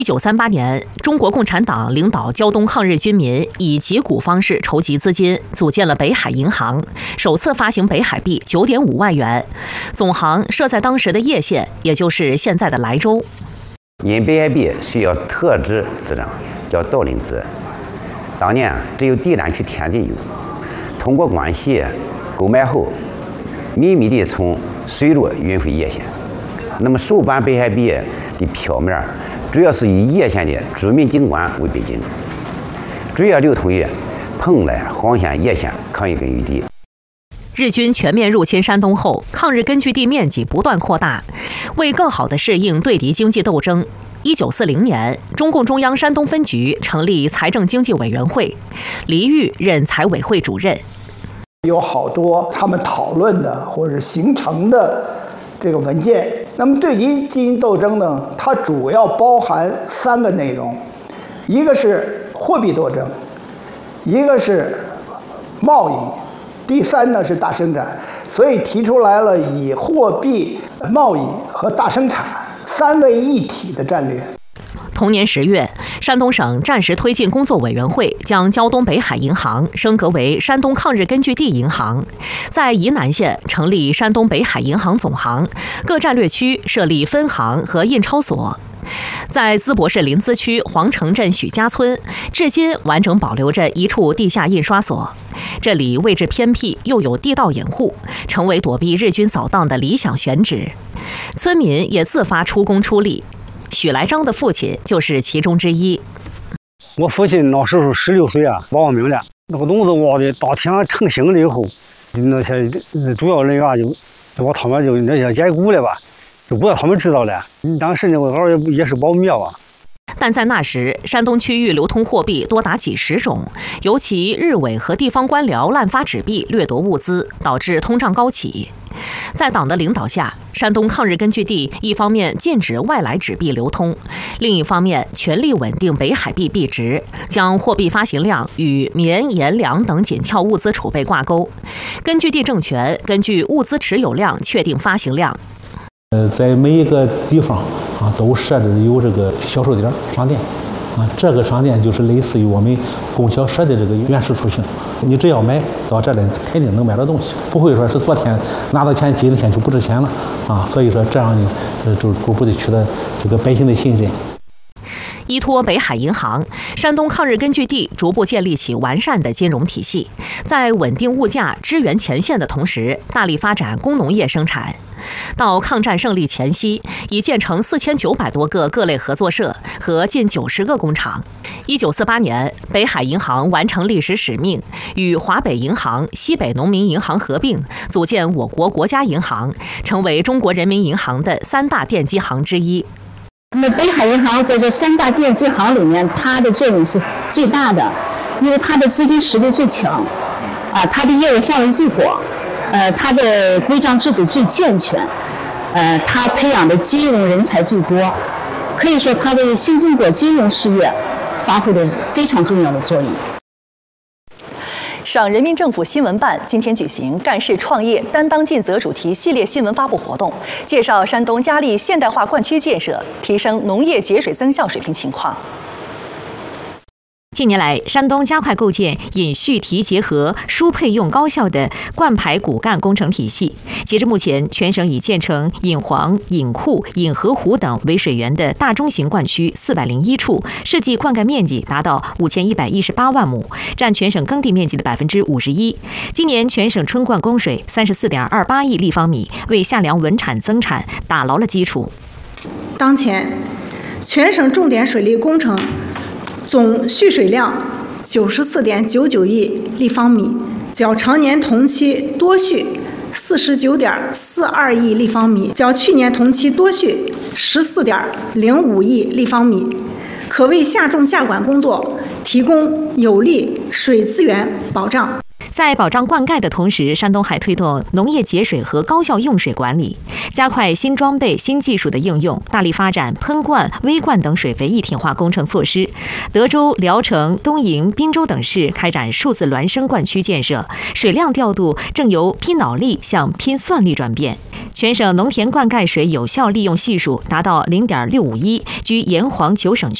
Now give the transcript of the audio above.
1938年，中国共产党领导胶东抗日军民以集股方式筹集资金，组建了北海银行，首次发行北海币9.5万元，总行设在当时的叶县，也就是现在的莱州。 因北海币需要特制资证，叫盗领资，当年只有地产区天津有，通过关系购买后，秘密地从水路运回叶县。那么首版北海币的票面主要是以叶县的著名景观为背景，主要流通于蓬莱、黄县、叶县抗日根据地。 日军全面入侵山东后，抗日根据地面积不断扩大。为更好地适应对敌经济斗争，1940年，中共中央山东分局成立财政经济委员会，黎玉任财委会主任。 有好多他们讨论的或者形成的这个文件。那么对敌进行斗争呢，它主要包含3个内容，一个是货币斗争，一个是贸易，第3呢是大生产。所以提出来了以货币、贸易和大生产3位一体的战略。 同年10月，山东省战时推进工作委员会将胶东北海银行升格为山东抗日根据地银行，在沂南县成立山东北海银行总行，各战略区设立分行和印钞所。在淄博市临淄区黄城镇许家村，至今完整保留着一处地下印刷所。这里位置偏僻，又有地道掩护，成为躲避日军扫荡的理想选址。村民也自发出工出力。许来章的父亲就是其中之一。 我父亲那时候16岁啊，挖完命了，那个洞子挖的大天成型了以后，那些主要人员就把他们就那些解雇了吧，就不让他们知道了。当时那个老也是保密啊。 但在那时，山东区域流通货币多达几十种，尤其日伪和地方官僚滥发纸币，掠夺物资，导致通胀高企。在党的领导下，山东抗日根据地一方面禁止外来纸币流通，另一方面全力稳定北海币币值，将货币发行量与棉、盐、粮等紧俏物资储备挂钩。根据地政权根据物资持有量确定发行量。 在每一个地方啊，都设置有这个销售点、商店啊，这个商店就是类似于我们供销社的这个原始雏形。你只要买到这里，肯定能买到东西，不会说是昨天拿到钱，今天就不值钱了啊。所以说这样呢，就逐步的取得这个百姓的信任。 依托北海银行，山东抗日根据地逐步建立起完善的金融体系，在稳定物价、支援前线的同时，大力发展工农业生产。到抗战胜利前夕，已建成4900多个各类合作社和近90个工厂。1948年，北海银行完成历史使命，与华北银行、西北农民银行合并，组建我国国家银行，成为中国人民银行的3大奠基行之一。 那么北海银行在这3大奠基行里面，它的作用是最大的，因为它的资金实力最强，它的业务范围最广，它的规章制度最健全，它培养的金融人才最多，可以说它的新中国金融事业发挥了非常重要的作用。 省人民政府新闻办今天举行干事创业担当尽责主题系列新闻发布活动，介绍山东佳丽现代化灌区建设，提升农业节水增效水平情况。 近年来，山东加快构建引蓄提结合、输配用高效的灌排骨干工程体系。截至目前，全省已建成引黄、引库、引河湖等为水源的大中型灌区401处，设计灌溉面积达到5118万亩，占全省耕地面积的51%。今年全省春灌供水34.28亿立方米，为下梁稳产增产打牢了基础。 当前，全省重点水利工程总蓄水量94.99亿立方米，较常年同期多蓄49.42亿立方米，较去年同期多蓄14.05亿立方米，可为下种下管工作提供有力水资源保障。 在保障灌溉的同时，山东还推动农业节水和高效用水管理，加快新装备、新技术的应用，大力发展喷灌、微灌等水肥一体化工程措施。德州、聊城、东营、滨州等市开展数字孪生灌区建设，水量调度正由拼脑力向拼算力转变。 全省农田灌溉水有效利用系数达到0.651，居炎黄9省。